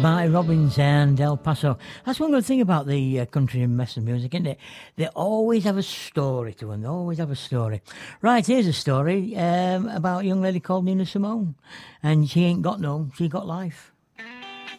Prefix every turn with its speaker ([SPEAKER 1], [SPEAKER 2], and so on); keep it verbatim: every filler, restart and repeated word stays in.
[SPEAKER 1] Marty Robbins and El Paso. That's one good thing about the uh, country and western music, isn't it? They always have a story to them. They always have a story. Right, here's a story um, about a young lady called Nina Simone. And she ain't got no, she got life.